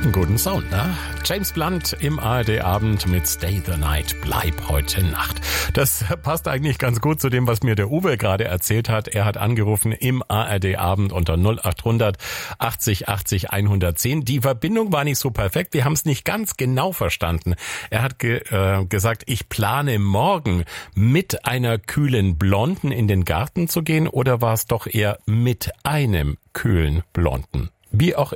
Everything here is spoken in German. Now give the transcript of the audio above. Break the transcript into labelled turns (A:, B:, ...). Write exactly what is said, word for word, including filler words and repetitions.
A: einen guten Sound, ne? James Blunt im A R D-Abend mit Stay the Night, bleib heute Nacht. Das passt eigentlich ganz gut zu dem, was mir der Uwe gerade erzählt hat. Er hat angerufen im A R D-Abend unter null acht hundert achtzig achtzig hundertzehn. Die Verbindung war nicht so perfekt, wir haben es nicht ganz genau verstanden. Er hat ge, äh, gesagt, ich plane morgen mit einer kühlen Blonden in den Garten zu gehen, oder war es doch eher mit einem kühlen Blonden? Wie auch